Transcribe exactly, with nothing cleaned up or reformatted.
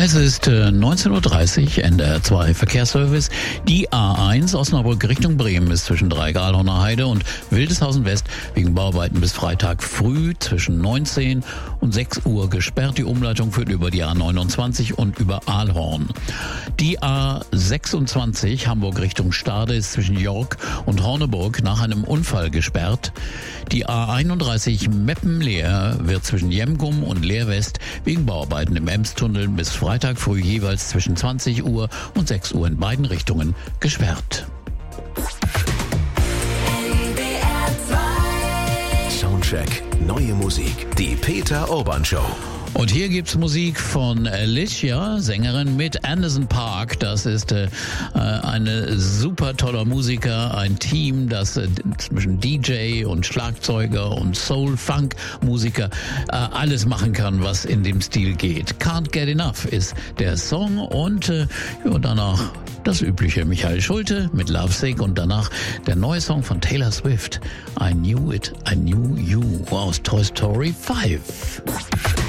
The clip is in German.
Es ist äh, neunzehn Uhr dreißig, N D R zwei Verkehrsservice. Die A eins Osnabrück Richtung Bremen ist zwischen Dreigalhorner Heide und Wildeshausen West wegen Bauarbeiten bis Freitag früh zwischen neunzehn und sechs Uhr gesperrt. Die Umleitung führt über die A neunundzwanzig und über Aalhorn. Die A sechsundzwanzig Hamburg Richtung Stade ist zwischen York und Horneburg nach einem Unfall gesperrt. Die A einunddreißig Meppen-Leer wird zwischen Jemgum und Leer West wegen Bauarbeiten im Emstunnel bis Freitag früh jeweils zwischen zwanzig Uhr und sechs Uhr in beiden Richtungen gesperrt. Soundcheck, neue Musik, die Peter Urban Show. Und hier gibt's Musik von Alicia, Sängerin mit Anderson .Paak. Das ist äh, eine super toller Musiker, ein Team, das äh, zwischen D J und Schlagzeuger und Soul-Funk-Musiker äh, alles machen kann, was in dem Stil geht. Can't Get Enough ist der Song und äh, ja, danach das übliche Michael Schulte mit Lovesick und danach der neue Song von Taylor Swift, I Knew It, I Knew You aus Toy Story fünf.